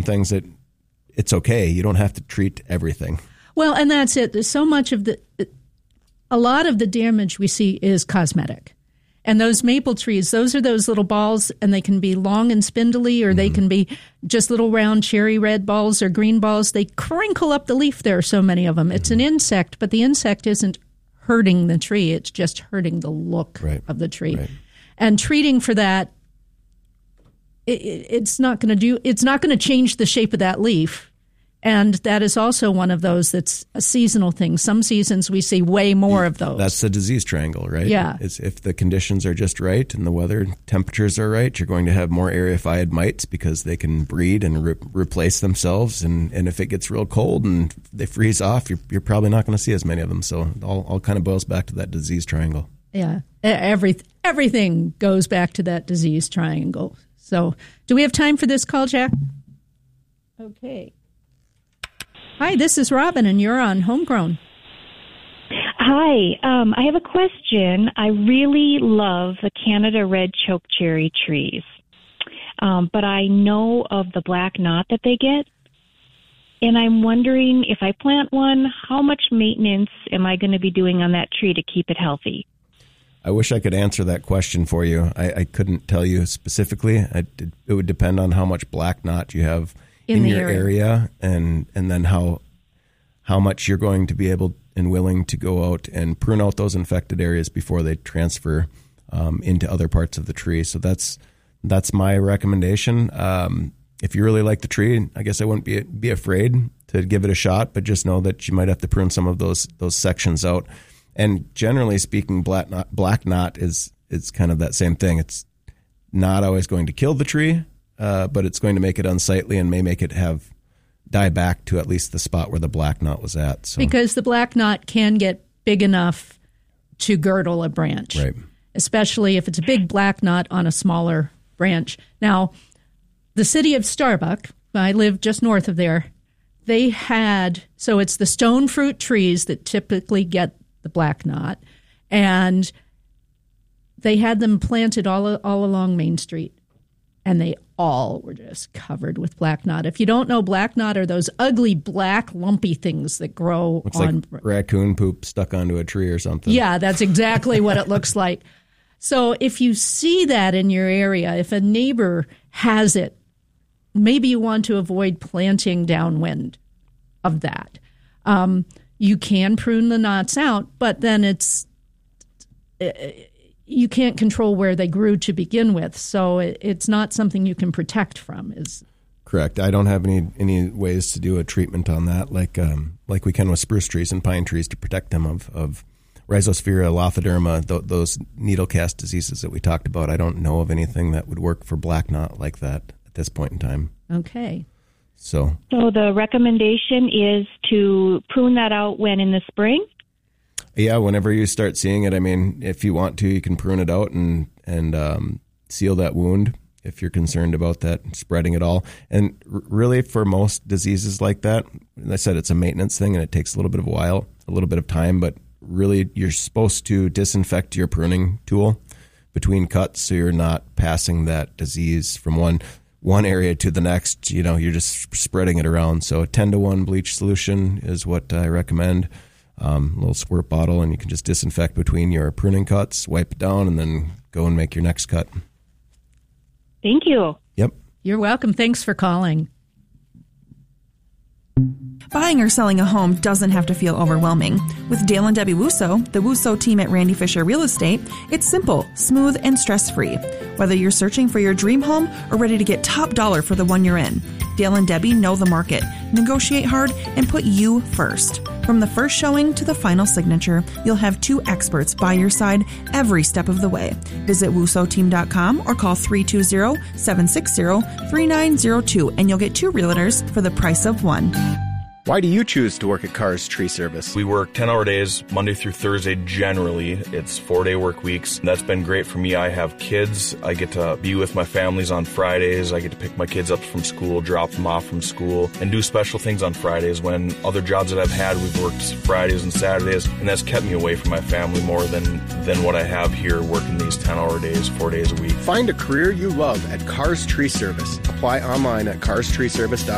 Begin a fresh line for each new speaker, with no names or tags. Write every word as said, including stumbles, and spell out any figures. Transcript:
things that it's okay. You don't have to treat everything.
Well, and that's it. There's so much of the, a lot of the damage we see is cosmetic. And those maple trees, those are those little balls, and they can be long and spindly, or mm-hmm. they can be just little round cherry red balls or green balls. They crinkle up the leaf. There are so many of them. Mm-hmm. It's an insect, but the insect isn't hurting the tree. It's just hurting the look right. of the tree. Right. And treating for that, it, it's not going to do. It's not going to change the shape of that leaf. And that is also one of those that's a seasonal thing. Some seasons we see way more of those.
That's the disease triangle, right?
Yeah.
It's if the conditions are just right and the weather temperatures are right, you're going to have more areophyid mites because they can breed and re- replace themselves. And, and if it gets real cold and they freeze off, you're, you're probably not going to see as many of them. So it all, all kind of boils back to that disease triangle.
Yeah. Every, everything goes back to that disease triangle. So do we have time for this call, Jack? Okay. Hi, this is Robin, and you're on Homegrown.
Hi, um, I have a question. I really love the Canada Red Chokecherry trees, um, but I know of the black knot that they get, and I'm wondering if I plant one, how much maintenance am I going to be doing on that tree to keep it healthy?
I wish I could answer that question for you. I, I couldn't tell you specifically. I, it would depend on how much black knot you have in, in your area. area and and then how how much you're going to be able and willing to go out and prune out those infected areas before they transfer um, into other parts of the tree. So that's that's my recommendation. Um, if you really like the tree, I guess I wouldn't be be afraid to give it a shot, but just know that you might have to prune some of those those sections out. And generally speaking, black knot, black knot is is kind of that same thing. It's not always going to kill the tree, Uh, but it's going to make it unsightly and may make it have die back to at least the spot where the black knot was at. So.
Because the black knot can get big enough to girdle a branch,
right.
especially if it's a big black knot on a smaller branch. Now, the city of Starbuck, I live just north of there, they had, so it's the stone fruit trees that typically get the black knot, and they had them planted all all along Main Street. And they all were just covered with black knot. If you don't know, black knot are those ugly black lumpy things that grow
looks
on
like raccoon poop stuck onto a tree or something.
Yeah, that's exactly what it looks like. So if you see that in your area, if a neighbor has it, maybe you want to avoid planting downwind of that. Um, you can prune the knots out, but then it's it, you can't control where they grew to begin with, so it, it's not something you can protect from. Is
correct. I don't have any any ways to do a treatment on that, like um, like we can with spruce trees and pine trees to protect them of of Rhizosphaera, Lophoderma, th- those needle cast diseases that we talked about. I don't know of anything that would work for black knot like that at this point in time.
Okay.
So.
So the recommendation is to prune that out when in the spring?
Yeah, whenever you start seeing it, I mean, if you want to, you can prune it out and and um, seal that wound if you're concerned about that spreading it all. And r- really, for most diseases like that, as I said, it's a maintenance thing, and it takes a little bit of a while, a little bit of time. But really, you're supposed to disinfect your pruning tool between cuts, so you're not passing that disease from one one area to the next. You know, you're just spreading it around. So a ten to one bleach solution is what I recommend. Um, a little squirt bottle, and you can just disinfect between your pruning cuts, wipe it down, and then go and make your next cut.
Thank you.
Yep.
You're welcome. Thanks for calling.
Buying or selling a home doesn't have to feel overwhelming. With Dale and Debbie Wusso, the Wusso team at Randy Fisher Real Estate, it's simple, smooth, and stress-free. Whether you're searching for your dream home or ready to get top dollar for the one you're in, Dale and Debbie know the market, negotiate hard, and put you first. From the first showing to the final signature, you'll have two experts by your side every step of the way. Visit wusso team dot com or call three two zero, seven six zero, three nine zero two and you'll get two realtors for the price of one.
Why do you choose to work at Carr's Tree Service?
We work ten-hour days, Monday through Thursday generally. It's four-day work weeks. That's been great for me. I have kids. I get to be with my families on Fridays. I get to pick my kids up from school, drop them off from school, and do special things on Fridays. When other jobs that I've had, we've worked Fridays and Saturdays, and that's kept me away from my family more than, than what I have here working these ten-hour days, four days a week.
Find a career you love at Carr's Tree Service. Apply online at cars tree service dot com.